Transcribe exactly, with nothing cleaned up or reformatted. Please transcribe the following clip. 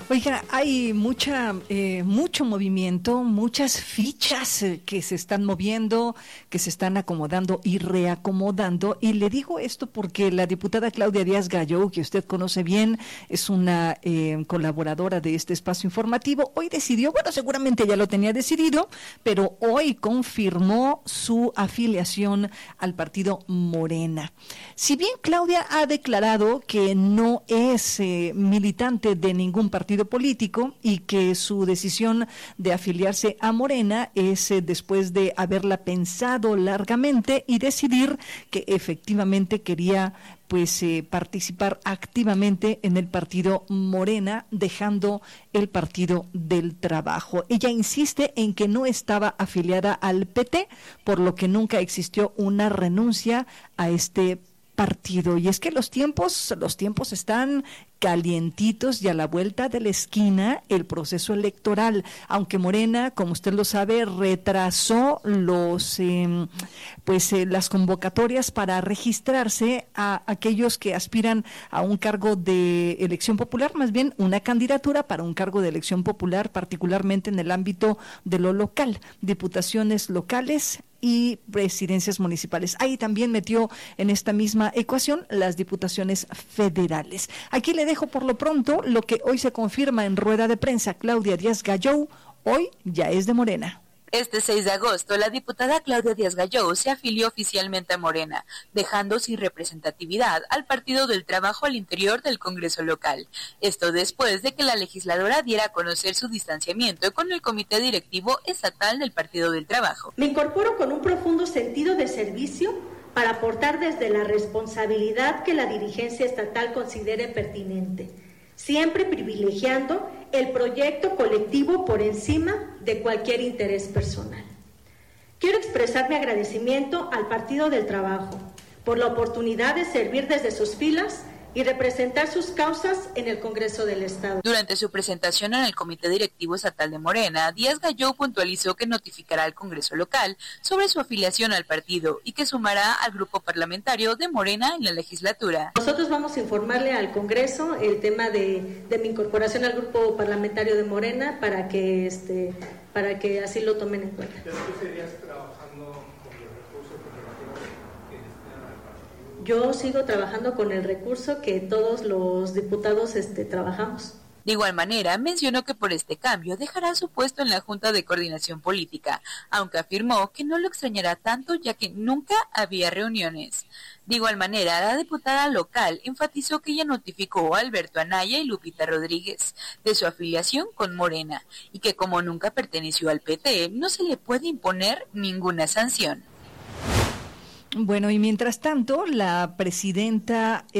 Oiga, hay mucha, eh, mucho movimiento, muchas fichas eh, que se están moviendo, que se están acomodando y reacomodando. Y le digo esto porque la diputada Claudia Díaz Gallou, que usted conoce bien, es una eh, colaboradora de este espacio informativo, hoy decidió, bueno, seguramente ya lo tenía decidido, pero hoy confirmó su afiliación al partido Morena. Si bien Claudia ha declarado que no es eh, militante de ningún partido político y que su decisión de afiliarse a Morena es eh, después de haberla pensado largamente y decidir que efectivamente quería pues eh, participar activamente en el partido Morena, dejando el Partido del Trabajo. Ella insiste en que no estaba afiliada al P T, por lo que nunca existió una renuncia a este partido. Y es que los tiempos, los tiempos están calientitos y a la vuelta de la esquina el proceso electoral, aunque Morena, como usted lo sabe, retrasó los eh, pues eh, las convocatorias para registrarse a aquellos que aspiran a un cargo de elección popular, más bien una candidatura para un cargo de elección popular, particularmente en el ámbito de lo local, diputaciones locales y presidencias municipales. Ahí también metió en esta misma ecuación las diputaciones federales. Aquí le dejo por lo pronto lo que hoy se confirma en rueda de prensa. Claudia Díaz Gallou hoy ya es de Morena. Este seis de agosto, la diputada Claudia Díaz Gallou se afilió oficialmente a Morena, dejando sin representatividad al Partido del Trabajo al interior del Congreso local. Esto después de que la legisladora diera a conocer su distanciamiento con el Comité Directivo Estatal del Partido del Trabajo. Me incorporo con un profundo sentido de servicio para aportar desde la responsabilidad que la dirigencia estatal considere pertinente, siempre privilegiando el proyecto colectivo por encima de cualquier interés personal. Quiero expresar mi agradecimiento al Partido del Trabajo por la oportunidad de servir desde sus filas y representar sus causas en el Congreso del Estado. Durante su presentación en el Comité Directivo Estatal de Morena, Díaz Gallou puntualizó que notificará al Congreso local sobre su afiliación al partido y que sumará al grupo parlamentario de Morena en la legislatura. Nosotros vamos a informarle al Congreso el tema de, de mi incorporación al grupo parlamentario de Morena para que este para que así lo tomen en cuenta. ¿Tú seguirías trabajando con los recursos que destinan al partido? Yo sigo trabajando con el recurso que todos los diputados este, trabajamos. De igual manera, mencionó que por este cambio dejará su puesto en la Junta de Coordinación Política, aunque afirmó que no lo extrañará tanto ya que nunca había reuniones. De igual manera, la diputada local enfatizó que ella notificó a Alberto Anaya y Lupita Rodríguez de su afiliación con Morena y que como nunca perteneció al P T, no se le puede imponer ninguna sanción. Bueno, y mientras tanto, la presidenta